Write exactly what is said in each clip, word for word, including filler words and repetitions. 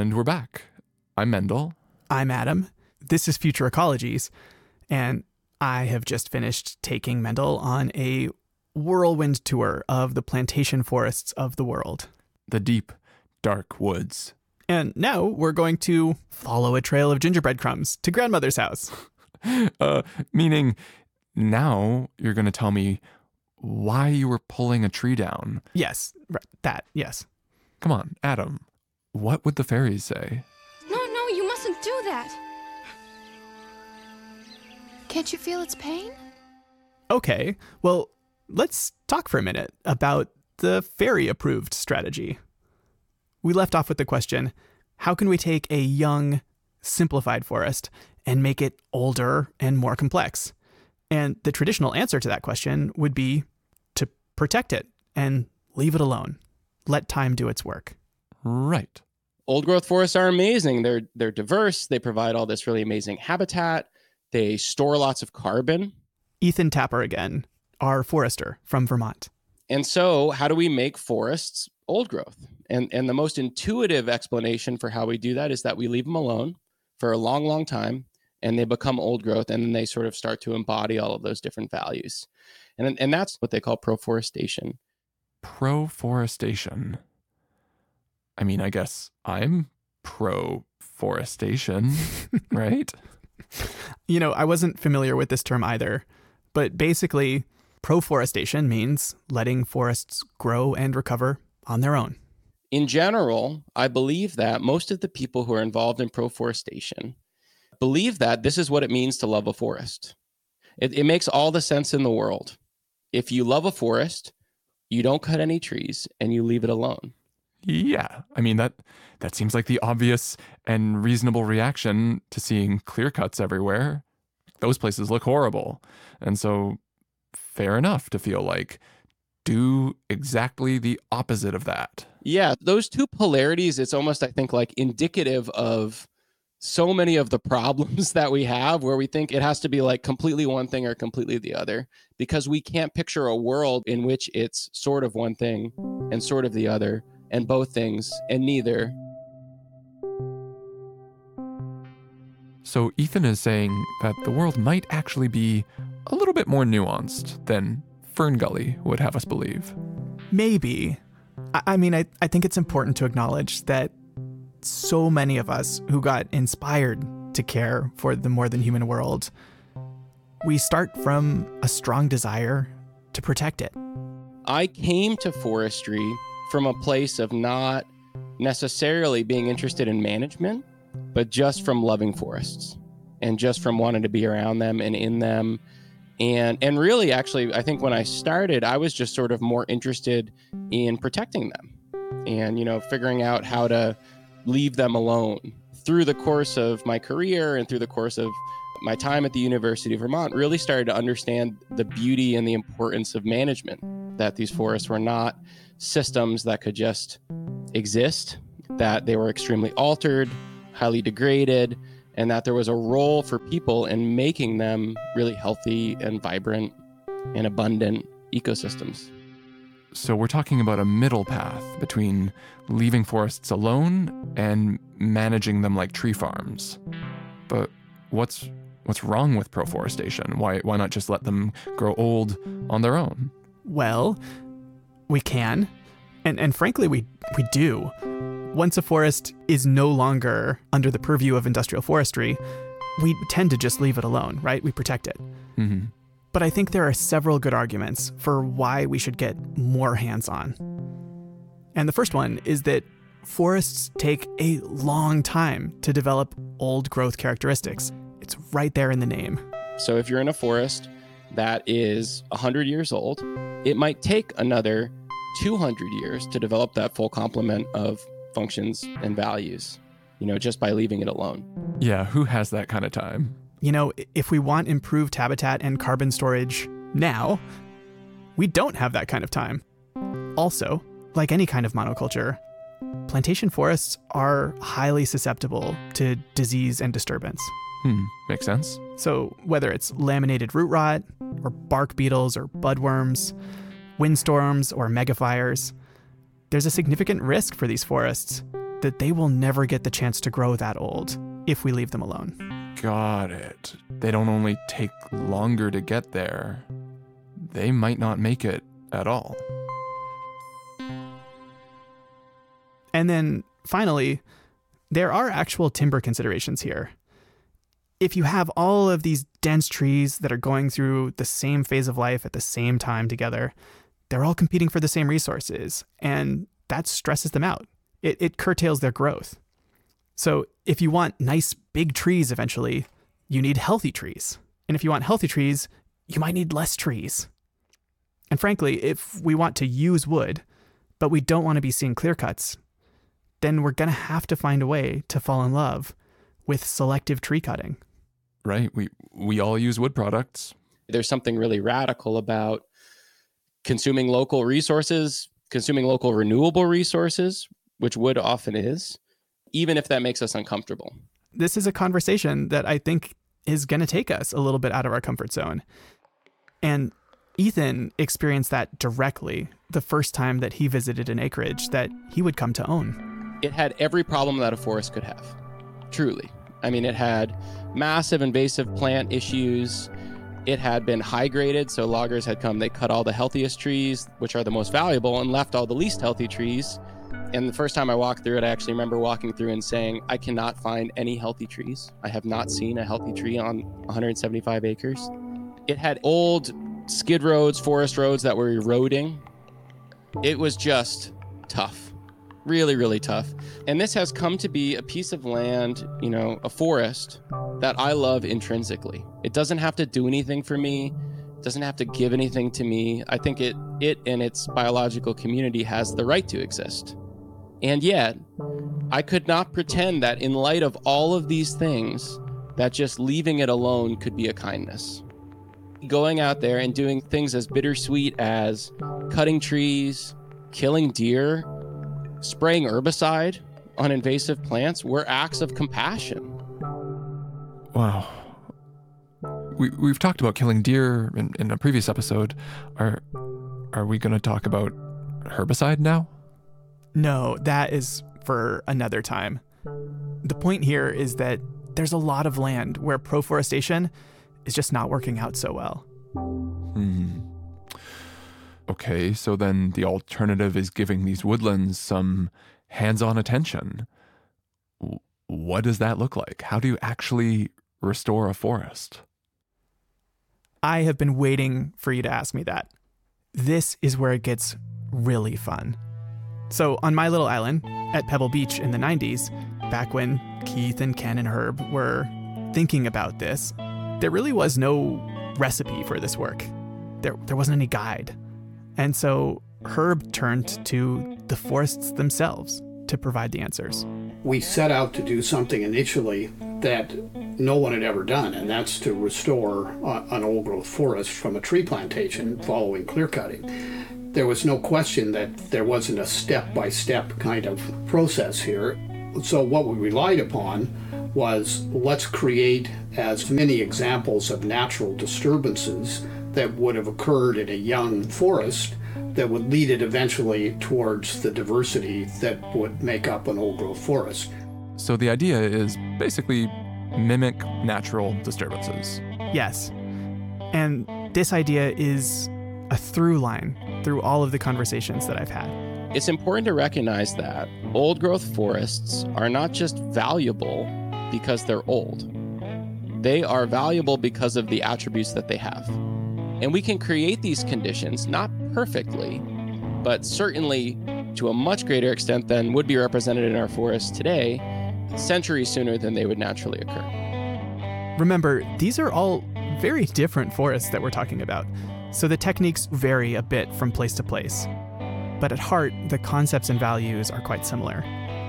And we're back. I'm Mendel. I'm Adam. This is Future Ecologies, and I have just finished taking Mendel on a whirlwind tour of the plantation forests of the world. The deep, dark woods. And now we're going to follow a trail of gingerbread crumbs to grandmother's house. uh, meaning, now you're going to tell me why you were pulling a tree down. Yes, that, yes. Come on, Adam. What would the fairies say? No, no, you mustn't do that. Can't you feel its pain? Okay, well, let's talk for a minute about the fairy-approved strategy. We left off with the question, how can we take a young, simplified forest and make it older and more complex? And the traditional answer to that question would be to protect it and leave it alone. Let time do its work. Right. Old growth forests are amazing. They're they're diverse. They provide all this really amazing habitat. They store lots of carbon. Ethan Tapper again, our forester from Vermont. And so how do we make forests old growth? And, and the most intuitive explanation for how we do that is that we leave them alone for a long, long time, and they become old growth, and then they sort of start to embody all of those different values. And, and that's what they call proforestation. Proforestation. I mean, I guess I'm pro-forestation, right? You know, I wasn't familiar with this term either, but basically, proforestation means letting forests grow and recover on their own. In general, I believe that most of the people who are involved in proforestation believe that this is what it means to love a forest. It, it makes all the sense in the world. If you love a forest, you don't cut any trees and you leave it alone. Yeah, I mean, that that seems like the obvious and reasonable reaction to seeing clear cuts everywhere. Those places look horrible. And so, fair enough to feel like, do exactly the opposite of that. Yeah, those two polarities, it's almost, I think, like indicative of so many of the problems that we have where we think it has to be like completely one thing or completely the other, because we can't picture a world in which it's sort of one thing and sort of the other, and both things and neither. So Ethan is saying that the world might actually be a little bit more nuanced than Fern Gully would have us believe. Maybe. I, I mean, I, I think it's important to acknowledge that so many of us who got inspired to care for the more than human world, we start from a strong desire to protect it. I came to forestry from a place of not necessarily being interested in management, but just from loving forests and just from wanting to be around them and in them. And and really, actually, I think when I started, I was just sort of more interested in protecting them and, you know, figuring out how to leave them alone. Through the course of my career and through the course of my time at the University of Vermont, really started to understand the beauty and the importance of management, that these forests were not systems that could just exist, that they were extremely altered, highly degraded, and that there was a role for people in making them really healthy and vibrant and abundant ecosystems. So we're talking about a middle path between leaving forests alone and managing them like tree farms. But what's what's wrong with proforestation? Why why not just let them grow old on their own? Well, we can, and and frankly, we we do. Once a forest is no longer under the purview of industrial forestry, we tend to just leave it alone, right? We protect it. Mm-hmm. But I think there are several good arguments for why we should get more hands-on. And the first one is that forests take a long time to develop old growth characteristics. It's right there in the name. So if you're in a forest that is one hundred years old, it might take another two hundred years to develop that full complement of functions and values, you know, just by leaving it alone. Yeah, who has that kind of time? You know, if we want improved habitat and carbon storage now, we don't have that kind of time. Also, like any kind of monoculture, plantation forests are highly susceptible to disease and disturbance. Hmm, makes sense. So whether it's laminated root rot, or bark beetles, or budworms, windstorms, or megafires, there's a significant risk for these forests that they will never get the chance to grow that old if we leave them alone. Got it. They don't only take longer to get there, they might not make it at all. And then, finally, there are actual timber considerations here. If you have all of these dense trees that are going through the same phase of life at the same time together, they're all competing for the same resources, and that stresses them out. It, it curtails their growth. So if you want nice big trees eventually, you need healthy trees. And if you want healthy trees, you might need less trees. And frankly, if we want to use wood, but we don't want to be seeing clear cuts, then we're going to have to find a way to fall in love with selective tree cutting. Right. We we all use wood products. There's something really radical about consuming local resources, consuming local renewable resources, which wood often is, even if that makes us uncomfortable. This is a conversation that I think is going to take us a little bit out of our comfort zone. And Ethan experienced that directly the first time that he visited an acreage that he would come to own. It had every problem that a forest could have, truly. I mean, it had massive invasive plant issues. It had been high graded, so loggers had come, they cut all the healthiest trees, which are the most valuable, and left all the least healthy trees. And the first time I walked through it, I actually remember walking through and saying, I cannot find any healthy trees. I have not seen a healthy tree on one hundred seventy-five acres. It had old skid roads, forest roads that were eroding. It was just tough, really, really tough. And this has come to be a piece of land, you know, a forest that I love intrinsically. It doesn't have to do anything for me. It doesn't have to give anything to me. I think it, it and its biological community has the right to exist. And yet, I could not pretend that in light of all of these things, that just leaving it alone could be a kindness. Going out there and doing things as bittersweet as cutting trees, killing deer, spraying herbicide on invasive plants were acts of compassion. Wow. We, we've talked about killing deer in, in a previous episode. Are, are we going to talk about herbicide now? No, that is for another time. The point here is that there's a lot of land where proforestation is just not working out so well. Hmm. Okay, so then the alternative is giving these woodlands some hands-on attention. W- what does that look like? How do you actually restore a forest? I have been waiting for you to ask me that. This is where it gets really fun. So on my little island at Pebble Beach in the nineties, back when Keith and Ken and Herb were thinking about this, there really was no recipe for this work. There, there wasn't any guide. And so Herb turned to the forests themselves to provide the answers. We set out to do something initially that no one had ever done, and that's to restore uh, an old-growth forest from a tree plantation following clear cutting. There was no question that there wasn't a step-by-step kind of process here. So what we relied upon was, let's create as many examples of natural disturbances that would have occurred in a young forest that would lead it eventually towards the diversity that would make up an old-growth forest. So the idea is basically mimic natural disturbances. Yes. And this idea is a through line through all of the conversations that I've had. It's important to recognize that old growth forests are not just valuable because they're old. They are valuable because of the attributes that they have. And we can create these conditions, not perfectly, but certainly to a much greater extent than would be represented in our forests today, centuries sooner than they would naturally occur. Remember, these are all very different forests that we're talking about, so the techniques vary a bit from place to place. But at heart, the concepts and values are quite similar.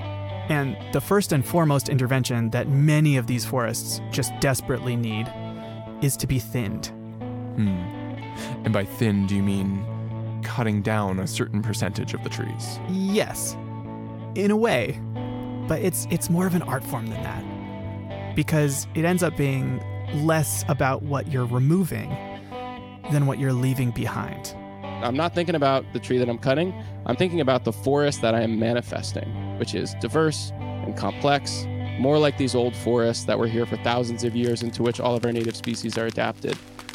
And the first and foremost intervention that many of these forests just desperately need is to be thinned. Hmm. And by thin, do you mean cutting down a certain percentage of the trees? Yes, in a way, but it's it's more of an art form than that, because it ends up being less about what you're removing than what you're leaving behind. I'm not thinking about the tree that I'm cutting. I'm thinking about the forest that I am manifesting. which is diverse and complex, more like these old forests that were here for thousands of years into which all of our native species are adapted.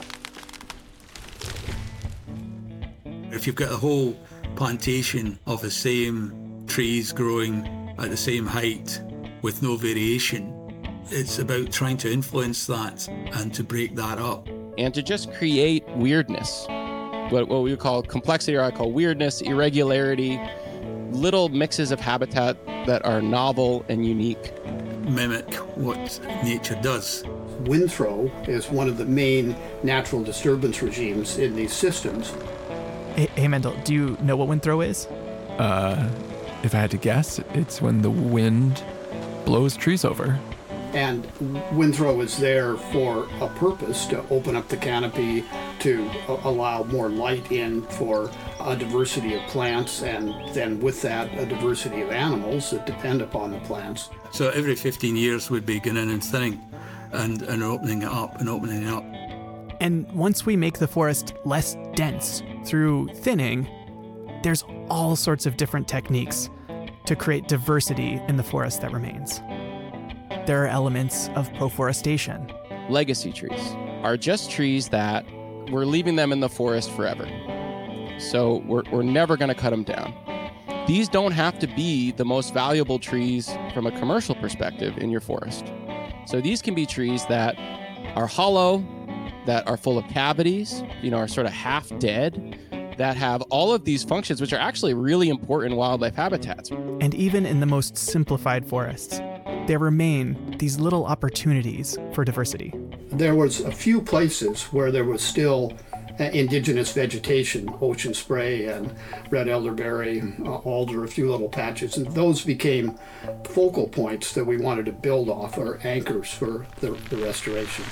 If you've got a whole plantation of the same trees growing at the same height with no variation, it's about trying to influence that and to break that up. And to just create weirdness, what, what we would call complexity, or I call weirdness, irregularity, little mixes of habitat that are novel and unique. Mimic what nature does. Wind throw is one of the main natural disturbance regimes in these systems. Hey, hey Mendel, do you know what wind throw is? Uh, if I had to guess, it's when the wind blows trees over. And wind throw is there for a purpose, to open up the canopy, to a- allow more light in for a diversity of plants, and then with that, a diversity of animals that depend upon the plants. So every fifteen years we'd be going in and thinning and, and opening it up and opening it up. And once we make the forest less dense through thinning, there's all sorts of different techniques to create diversity in the forest that remains. There are elements of proforestation. Legacy trees are just trees that we're leaving them in the forest forever. So we're, we're never going to cut them down. These don't have to be the most valuable trees from a commercial perspective in your forest. So these can be trees that are hollow, that are full of cavities, you know, are sort of half dead, that have all of these functions, which are actually really important wildlife habitats. And even in the most simplified forests, there remain these little opportunities for diversity. There was a few places where there was still uh, indigenous vegetation, ocean spray and red elderberry, uh, alder, a few little patches, and those became focal points that we wanted to build off, or anchors for the, the restoration.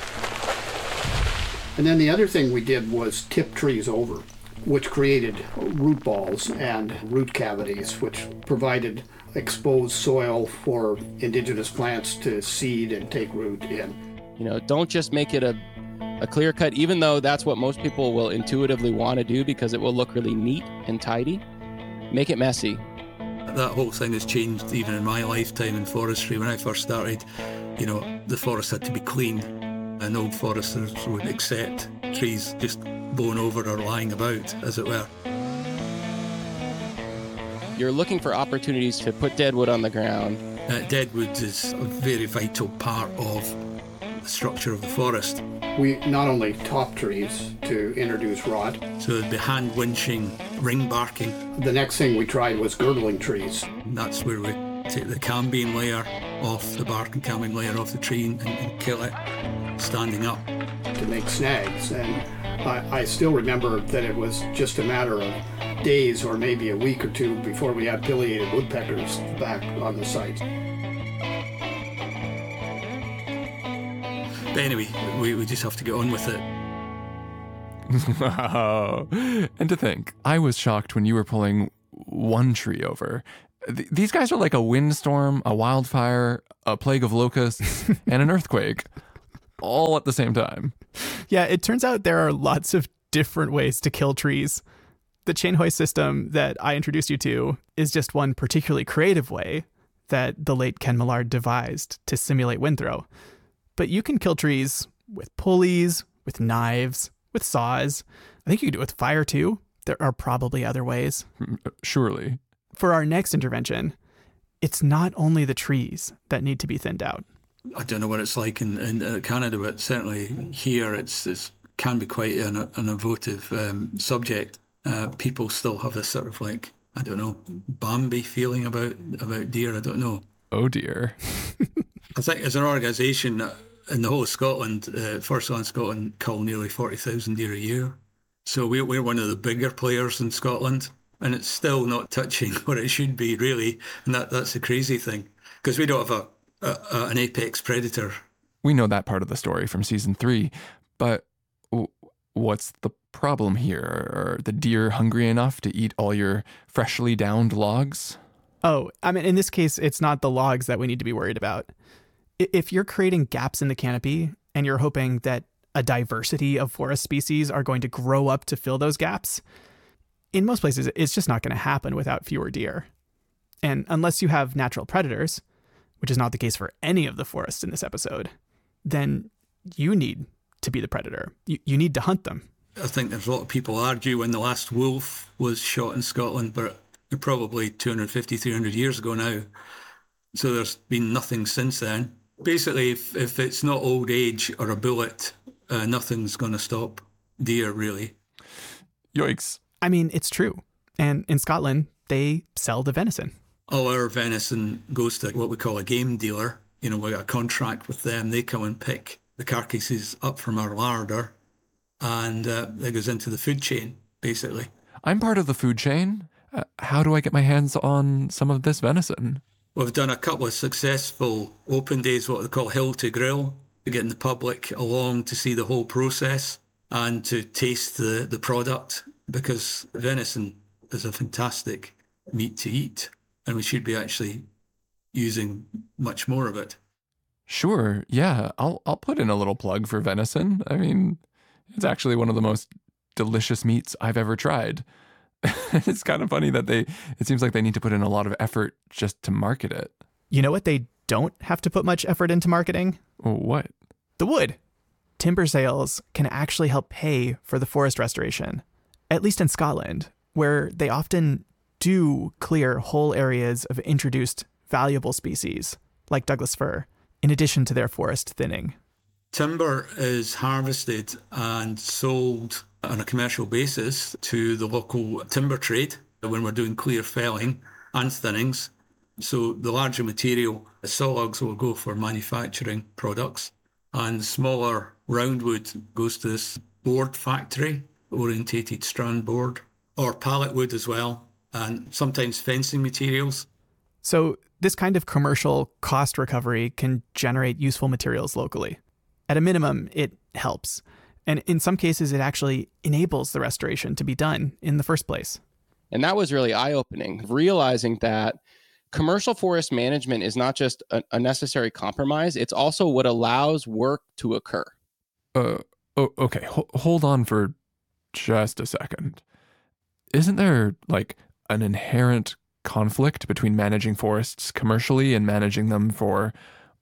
And then the other thing we did was tip trees over, which created root balls and root cavities, which provided exposed soil for indigenous plants to seed and take root in. You know, don't just make it a, a clear cut, even though that's what most people will intuitively want to do because it will look really neat and tidy. Make it messy. That whole thing has changed even in my lifetime in forestry. When I first started, you know, the forest had to be clean, and old foresters would accept trees just blown over or lying about, as it were. You're looking for opportunities to put deadwood on the ground. Uh, deadwood is a very vital part of the structure of the forest. We not only top trees to introduce rot. So it'd be hand winching, ring barking. The next thing we tried was girdling trees. And that's where we take the cambium layer off the bark and cambium layer off the tree and, and kill it standing up. To make snags. And I, I still remember that it was just a matter of days or maybe a week or two before we had pileated woodpeckers back on the site. But anyway, we, we just have to get on with it. Wow. And to think, I was shocked when you were pulling one tree over. Th- these guys are like a windstorm, a wildfire, a plague of locusts, and an earthquake, all at the same time. Yeah, it turns out there are lots of different ways to kill trees. The chain hoist system that I introduced you to is just one particularly creative way that the late Ken Millard devised to simulate wind throw. But you can kill trees with pulleys, with knives, with saws. I think you can do it with fire too. There are probably other ways. Surely. For our next intervention, it's not only the trees that need to be thinned out. I don't know what it's like in, in uh, Canada, but certainly here it's, it's can be quite an, an emotive um, subject. Uh, people still have this sort of like, I don't know, Bambi feeling about, about deer. I don't know. Oh dear. I think as an organisation in the whole of Scotland, uh, Forest Land Scotland cull nearly forty thousand deer a year. So we're, we're one of the bigger players in Scotland, and it's still not touching what it should be, really. And that, that's the crazy thing, because we don't have a, a, a an apex predator. We know that part of the story from season three, but w- what's the problem here? Are the deer hungry enough to eat all your freshly downed logs? Oh, I mean, in this case, it's not the logs that we need to be worried about. If you're creating gaps in the canopy and you're hoping that a diversity of forest species are going to grow up to fill those gaps, in most places, it's just not going to happen without fewer deer. And unless you have natural predators, which is not the case for any of the forests in this episode, then you need to be the predator. You, you need to hunt them. I think there's a lot of people argue when the last wolf was shot in Scotland, but probably two hundred fifty, three hundred years ago now. So there's been nothing since then. Basically, if, if it's not old age or a bullet, uh, nothing's going to stop deer, really. Yikes. I mean, it's true. And in Scotland, they sell the venison. All our venison goes to what we call a game dealer. You know, we got a contract with them. They come and pick the carcasses up from our larder, and uh, it goes into the food chain, basically. I'm part of the food chain. Uh, how do I get my hands on some of this venison? We've done a couple of successful open days, what they call Hill to Grill, to getting the public along to see the whole process and to taste the, the product, because venison is a fantastic meat to eat, and we should be actually using much more of it. Sure, yeah, I'll I'll put in a little plug for venison. I mean, it's actually one of the most delicious meats I've ever tried. It's kind of funny that they, it seems like they need to put in a lot of effort just to market it. You know what they don't have to put much effort into marketing? What? The wood. Timber sales can actually help pay for the forest restoration, at least in Scotland, where they often do clear whole areas of introduced valuable species, like Douglas fir, in addition to their forest thinning. Timber is harvested and sold on a commercial basis to the local timber trade when we're doing clear felling and thinnings. So the larger material, the sawlogs, will go for manufacturing products, and smaller roundwood goes to this board factory, orientated strand board, or pallet wood as well, and sometimes fencing materials. So this kind of commercial cost recovery can generate useful materials locally. At a minimum, it helps. And in some cases, it actually enables the restoration to be done in the first place. And that was really eye-opening, realizing that commercial forest management is not just a, a necessary compromise, it's also what allows work to occur. Uh, oh, okay, Ho- hold on for just a second. Isn't there, like, an inherent conflict between managing forests commercially and managing them for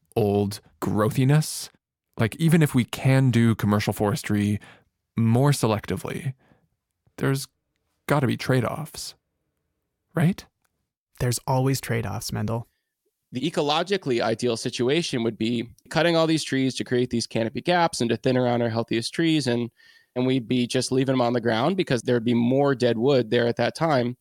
old growthiness? Like, even if we can do commercial forestry more selectively, there's got to be trade-offs, right? There's always trade-offs, Mendel. The ecologically ideal situation would be cutting all these trees to create these canopy gaps and to thin around our healthiest trees, and and we'd be just leaving them on the ground because there'd be more dead wood there at that time.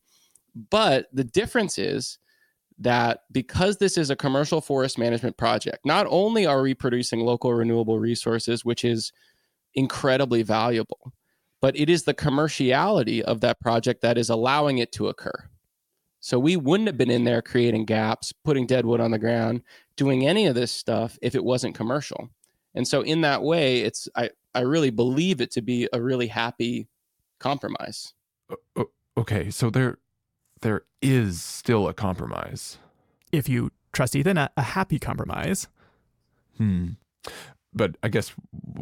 But the difference is that because this is a commercial forest management project, not only are we producing local renewable resources, which is incredibly valuable, but it is the commerciality of that project that is allowing it to occur. So we wouldn't have been in there creating gaps, putting dead wood on the ground, doing any of this stuff if it wasn't commercial. And so in that way, it's I, I really believe it to be a really happy compromise. O- okay, so there there is still a compromise. If you trust Ethan, a, a happy compromise. Hmm. But I guess